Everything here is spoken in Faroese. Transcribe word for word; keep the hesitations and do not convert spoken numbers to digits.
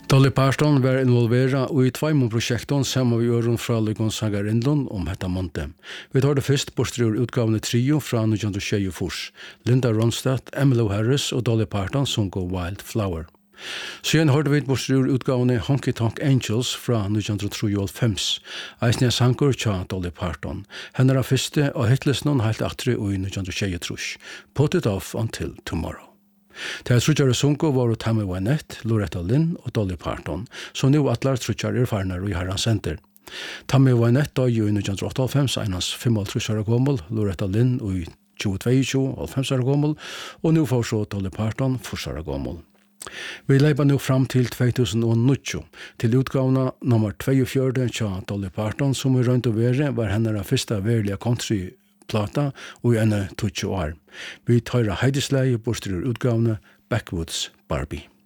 Dolly Parton var involverad i två projekten sammen med Jørgen fra Lygon Sangarindon om detta monte. Vi tar det først bortstrur utgavene trio fra nitton tjugofyra. Linda Ronstadt, Emmylou Harris og Dolly Parton sungo Wildflower. Sen hørte vi bortstrur utgavene Honky Tonk Angels fra nitton trettiofem. Eisne sankur tja Dolly Parton. Henne er første og hitlisten helt atre i nitton tjugotre. Put it off until tomorrow. Til trutjare sunko var Tammy Wynette, Loretta Lynn og Dolly Parton, så nu atlar trutjare erfarnar i Herran Center. Tammy Wynette døg i nitton åttaoghalvfems, einans femoghalvtrýss ára gommel, Loretta Lynn i tjugotvå, hálvfems ára gommel, og nu får så Dolly Parton fyrs ára gommel. Vi leipa nu fram til två tusen nio, til utgavna nummer tjuefjøruti tja Dolly Parton, som i rønt og vere var hennara fyrsta verilige country plata og i enne tjugo år. Vi tar heideslei borstrur utgavne Backwoods Barbie.